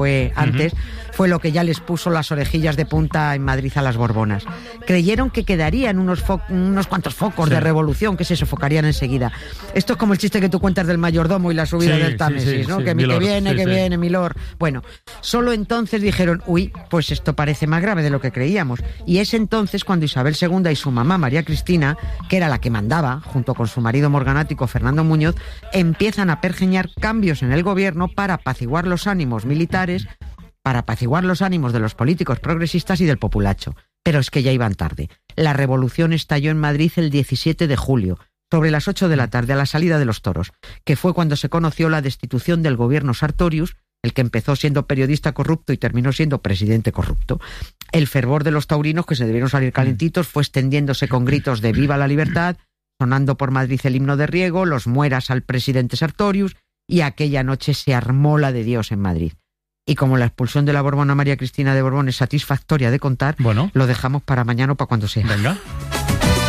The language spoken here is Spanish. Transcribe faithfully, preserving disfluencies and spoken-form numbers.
fue antes, uh-huh. fue lo que ya les puso las orejillas de punta en Madrid a las Borbonas. Creyeron que quedarían unos, fo- unos cuantos focos sí. de revolución que se sofocarían enseguida. Esto es como el chiste que tú cuentas del mayordomo y la subida sí, del Támesis, sí, sí, ¿no? Sí, que, milord, que viene, sí, que sí. viene, milord. Bueno, solo entonces dijeron, uy, pues esto parece más grave de lo que creíamos. Y es entonces cuando Isabel segunda y su mamá, María Cristina, que era la que mandaba, junto con su marido morganático, Fernando Muñoz, empiezan a pergeñar cambios en el gobierno para apaciguar los ánimos militares, para apaciguar los ánimos de los políticos progresistas y del populacho. Pero es que ya iban tarde. La revolución estalló en Madrid el diecisiete de julio, sobre las ocho de la tarde, a la salida de los toros, que fue cuando se conoció la destitución del gobierno Sartorius, el que empezó siendo periodista corrupto y terminó siendo presidente corrupto. El fervor de los taurinos, que se debieron salir calentitos, fue extendiéndose con gritos de ¡Viva la libertad!, sonando por Madrid el himno de Riego, los mueras al presidente Sartorius, y aquella noche se armó la de Dios en Madrid. Y como la expulsión de la Borbona María Cristina de Borbón es satisfactoria de contar, bueno. lo dejamos para mañana o para cuando sea. Venga.